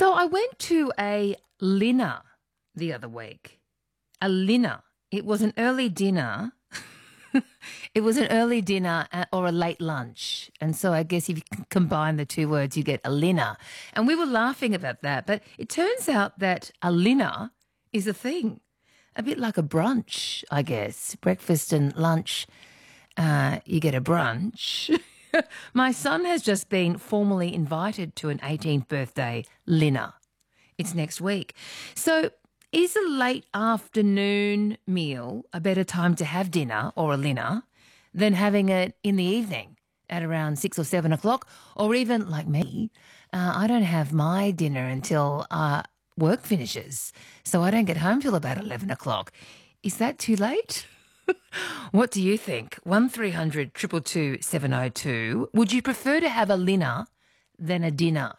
So I went to a dinner the other week. A dinner. It was an early dinner. It was an early dinner or a late lunch. And so I guess if you combine the two words, you get a dinner. And we were laughing about that. But it turns out that a dinner is a thing. A bit like a brunch, I guess. Breakfast and lunch, you get a brunch. My son has just been formally invited to an 18th birthday dinner. It's next week. So is a late afternoon meal a better time to have dinner or a dinner than having it in the evening at around 6 or 7 o'clock? Or even like me, I don't have my dinner until work finishes. So I don't get home till about 11 o'clock. Is that too late? What do you think? 1300 222 702. Would you prefer to have a dinner than a dinner?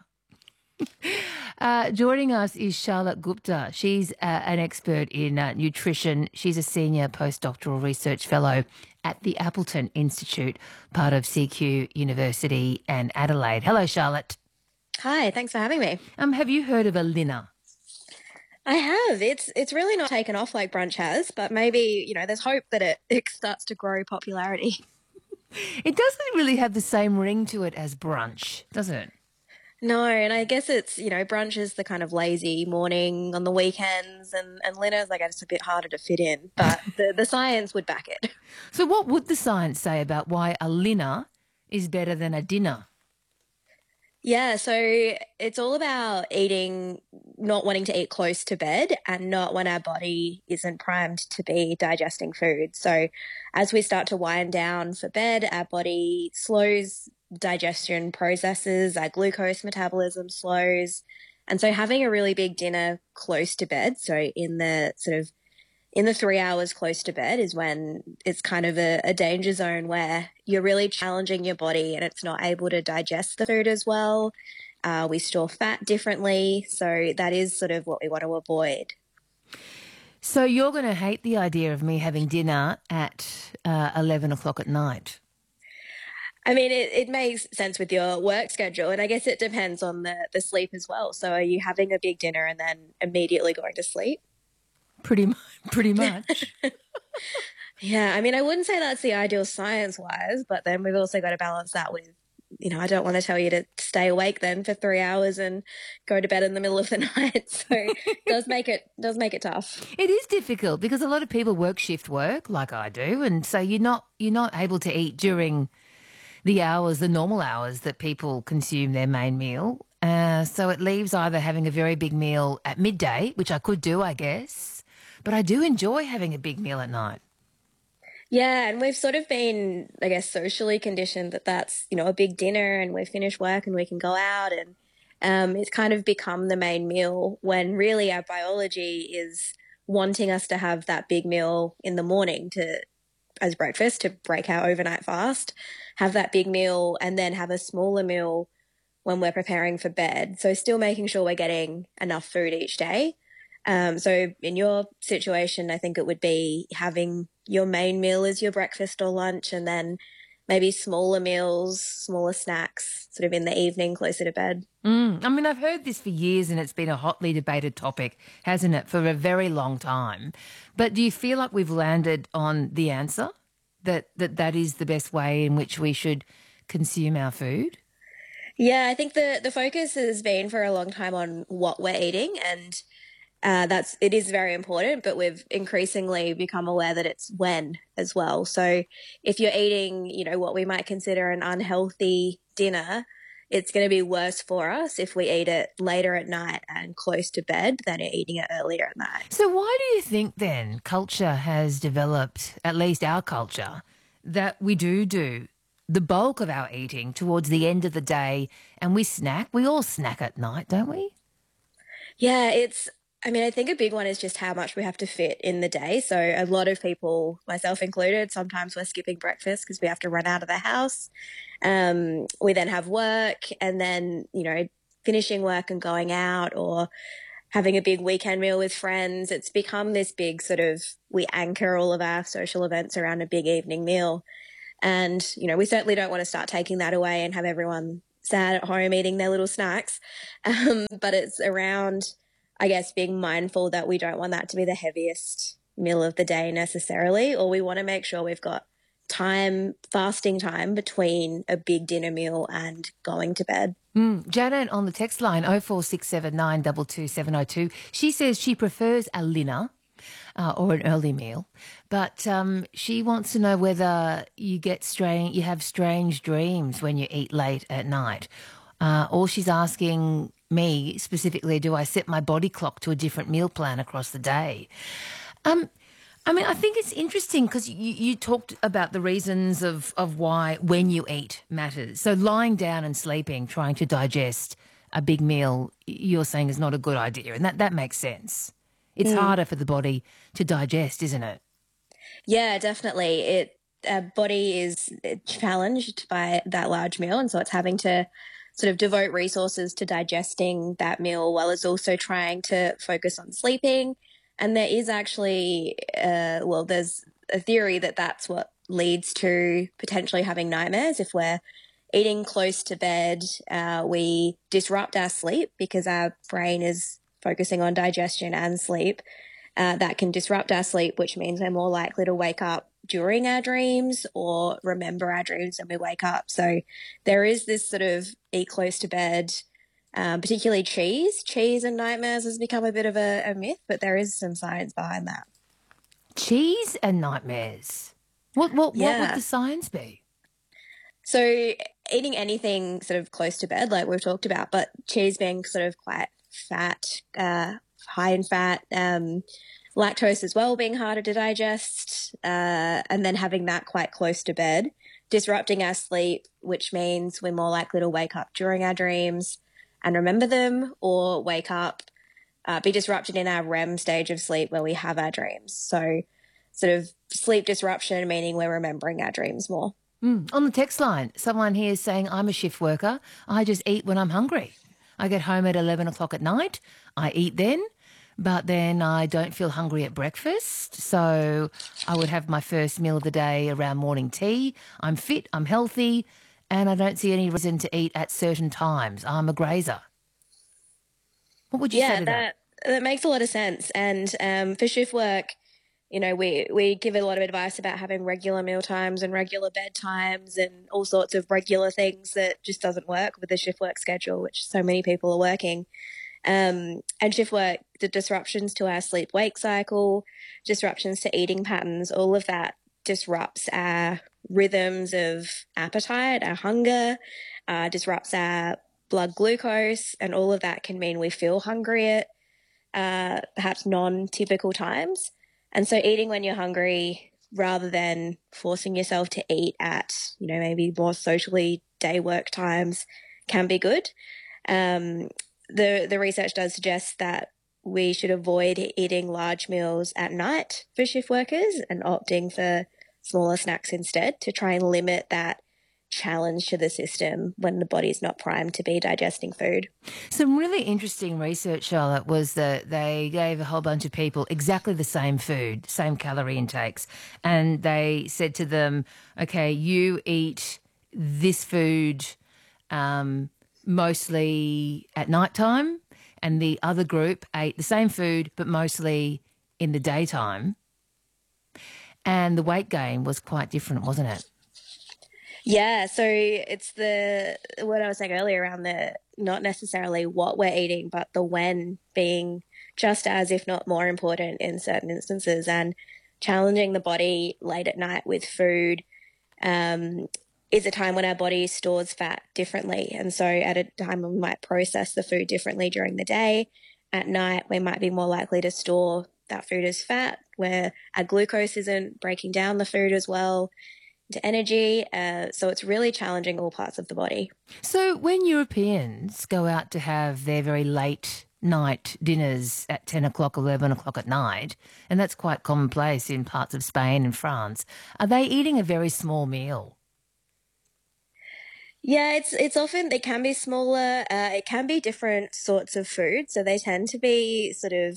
Joining us is Charlotte Gupta. She's an expert in nutrition. She's a senior postdoctoral research fellow at the Appleton Institute, part of CQ University and Adelaide. Hello, Charlotte. Hi, thanks for having me. Have you heard of a dinner? I have. It's really not taken off like brunch has, but maybe, there's hope that it starts to grow popularity. It doesn't really have the same ring to it as brunch, does it? No, and I guess it's, brunch is the kind of lazy morning on the weekends and dinner's, I guess, a bit harder to fit in, but the science would back it. So what would the science say about why a dinner is better than a dinner? Yeah, so it's all about eating, not wanting to eat close to bed and not when our body isn't primed to be digesting food. So as we start to wind down for bed, our body slows digestion processes, our glucose metabolism slows. And so having a really big dinner close to bed, so in the 3 hours close to bed is when it's kind of a danger zone where you're really challenging your body and it's not able to digest the food as well. We store fat differently. So that is sort of what we want to avoid. So you're going to hate the idea of me having dinner at 11 o'clock at night. I mean, it makes sense with your work schedule, and I guess it depends on the sleep as well. So are you having a big dinner and then immediately going to sleep? Pretty much. Yeah, I mean, I wouldn't say that's the ideal science-wise, but then we've also got to balance that with, I don't want to tell you to stay awake then for 3 hours and go to bed in the middle of the night. So it does make it tough. It is difficult because a lot of people work shift work like I do, and so you're not able to eat during the normal hours that people consume their main meal. So it leaves either having a very big meal at midday, which I could do, I guess, but I do enjoy having a big meal at night. Yeah, and we've sort of been, I guess, socially conditioned that that's, a big dinner and we've finished work and we can go out and it's kind of become the main meal when really our biology is wanting us to have that big meal in the morning as breakfast to break our overnight fast, have that big meal and then have a smaller meal when we're preparing for bed. So still making sure we're getting enough food each day. So in your situation, I think it would be having your main meal as your breakfast or lunch and then maybe smaller meals, smaller snacks sort of in the evening closer to bed. I mean, I've heard this for years and it's been a hotly debated topic, hasn't it, for a very long time. But do you feel like we've landed on the answer, that is the best way in which we should consume our food? Yeah, I think the focus has been for a long time on what we're eating and it is very important, but we've increasingly become aware that it's when as well. So if you're eating, what we might consider an unhealthy dinner, it's going to be worse for us if we eat it later at night and close to bed than eating it earlier at night. So why do you think then culture has developed, at least our culture, that we do the bulk of our eating towards the end of the day and we snack? We all snack at night, don't we? Yeah, I think a big one is just how much we have to fit in the day. So a lot of people, myself included, sometimes we're skipping breakfast because we have to run out of the house. We then have work and then, finishing work and going out or having a big weekend meal with friends. It's become this big we anchor all of our social events around a big evening meal. And, we certainly don't want to start taking that away and have everyone sad at home eating their little snacks. But it's around, I guess, being mindful that we don't want that to be the heaviest meal of the day necessarily, or we want to make sure we've got fasting time between a big dinner meal and going to bed. Janet on the text line 0467922702. She says she prefers a dinner or an early meal, but she wants to know whether you have strange dreams when you eat late at night. Or she's asking me specifically, do I set my body clock to a different meal plan across the day? I think it's interesting because you talked about the reasons of why when you eat matters. So lying down and sleeping, trying to digest a big meal, you're saying is not a good idea, and that makes sense. It's harder for the body to digest, isn't it? Yeah, definitely. Body is challenged by that large meal, and so it's having to sort of devote resources to digesting that meal while it's also trying to focus on sleeping. And there is actually, there's a theory that that's what leads to potentially having nightmares. If we're eating close to bed, we disrupt our sleep because our brain is focusing on digestion and sleep. That can disrupt our sleep, which means we're more likely to wake up during our dreams or remember our dreams when we wake up. So there is this sort of eat close to bed, particularly cheese. Cheese and nightmares has become a bit of a myth, but there is some science behind that. Cheese and nightmares. What would the science be? So eating anything sort of close to bed, like we've talked about, but cheese being sort of quite fat, high in fat, lactose as well being harder to digest, and then having that quite close to bed, disrupting our sleep, which means we're more likely to wake up during our dreams and remember them, or wake up, be disrupted in our REM stage of sleep where we have our dreams. So sort of sleep disruption, meaning we're remembering our dreams more. On the text line, someone here is saying, I'm a shift worker. I just eat when I'm hungry. I get home at 11 o'clock at night. I eat then, but then I don't feel hungry at breakfast. So I would have my first meal of the day around morning tea. I'm fit, I'm healthy, and I don't see any reason to eat at certain times. I'm a grazer. What would you say to that? That makes a lot of sense. And for shift work, we give a lot of advice about having regular meal times and regular bedtimes and all sorts of regular things that just doesn't work with the shift work schedule, which so many people are working. And shift work, the disruptions to our sleep-wake cycle, disruptions to eating patterns, all of that disrupts our rhythms of appetite, our hunger, disrupts our blood glucose, and all of that can mean we feel hungry at perhaps non-typical times. And so eating when you're hungry rather than forcing yourself to eat at, maybe more socially day work times can be good. The research does suggest that we should avoid eating large meals at night for shift workers and opting for smaller snacks instead to try and limit that challenge to the system when the body's not primed to be digesting food. Some really interesting research, Charlotte, was that they gave a whole bunch of people exactly the same food, same calorie intakes, and they said to them, okay, you eat this food mostly at nighttime, and the other group ate the same food but mostly in the daytime. And the weight gain was quite different, wasn't it? Yeah, so it's what I was saying earlier around the not necessarily what we're eating, but the when being just as, if not more important in certain instances, and challenging the body late at night with food is a time when our body stores fat differently. And so at a time when we might process the food differently during the day, at night we might be more likely to store that food as fat, where our glucose isn't breaking down the food as well to energy. So it's really challenging all parts of the body. So when Europeans go out to have their very late night dinners at 10 o'clock, 11 o'clock at night, and that's quite commonplace in parts of Spain and France, are they eating a very small meal? Yeah, it's often, they can be smaller. It can be different sorts of food. So they tend to be sort of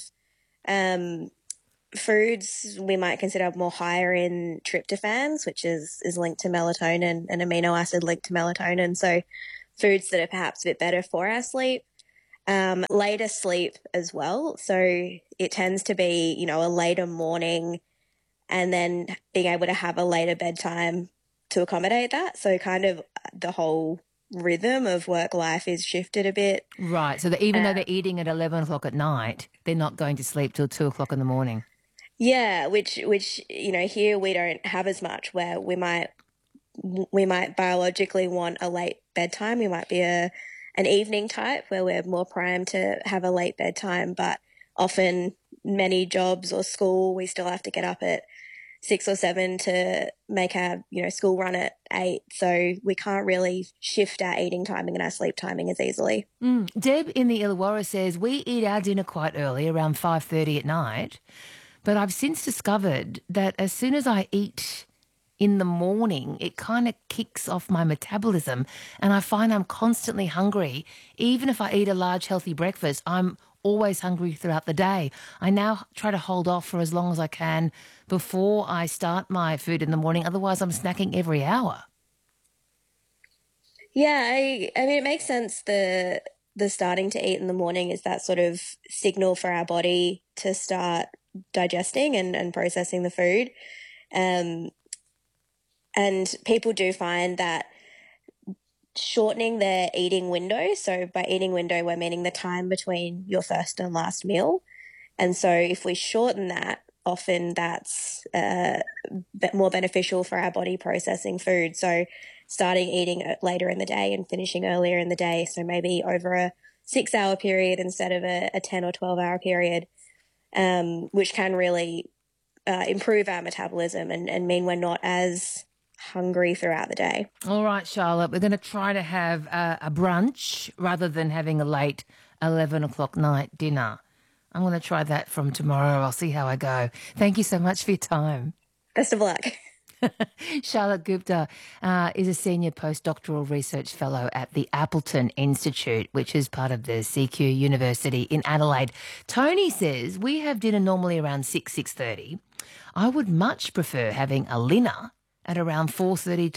foods we might consider more higher in tryptophans, which is linked to melatonin, an amino acid linked to melatonin. So foods that are perhaps a bit better for our sleep. Later sleep as well. So it tends to be, a later morning and then being able to have a later bedtime to accommodate that. So kind of the whole rhythm of work life is shifted a bit. Right. So that even though they're eating at 11 o'clock at night, they're not going to sleep till 2 o'clock in the morning. Yeah, which here we don't have as much, where we might biologically want a late bedtime. We might be an evening type where we're more primed to have a late bedtime, but often many jobs or school, we still have to get up at 6 or 7 to make our, school run at 8. So we can't really shift our eating timing and our sleep timing as easily. Deb in the Illawarra says, we eat our dinner quite early, around 5:30 at night, but I've since discovered that as soon as I eat in the morning, it kind of kicks off my metabolism and I find I'm constantly hungry. Even if I eat a large healthy breakfast, I'm always hungry throughout the day. I now try to hold off for as long as I can before I start my food in the morning. Otherwise, I'm snacking every hour. Yeah, I mean, it makes sense. The starting to eat in the morning is that sort of signal for our body to start digesting and processing the food. And people do find that shortening their eating window, so by eating window, we're meaning the time between your first and last meal. And so if we shorten that, often that's more beneficial for our body processing food. So starting eating later in the day and finishing earlier in the day, so maybe over a 6-hour period instead of a 10 or 12-hour period, which can really improve our metabolism and mean we're not as hungry throughout the day. All right, Charlotte, we're going to try to have a brunch rather than having a late 11 o'clock night dinner. I'm going to try that from tomorrow. I'll see how I go. Thank you so much for your time. Best of luck. Charlotte Gupta is a senior postdoctoral research fellow at the Appleton Institute, which is part of the CQ University in Adelaide. Tony says, we have dinner normally around 6:30. I would much prefer having a dinner at around 3:30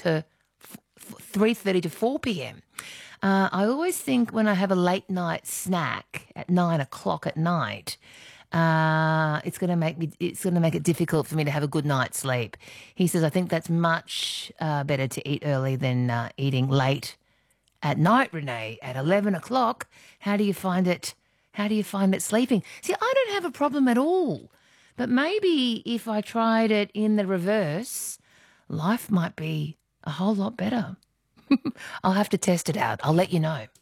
to 4 p.m. I always think when I have a late night snack at 9 o'clock at night, it's going to make it difficult for me to have a good night's sleep. He says, I think that's much better to eat early than eating late at night, Renee, at 11 o'clock. How do you find it? How do you find it sleeping? See, I don't have a problem at all. But maybe if I tried it in the reverse, life might be a whole lot better. I'll have to test it out. I'll let you know.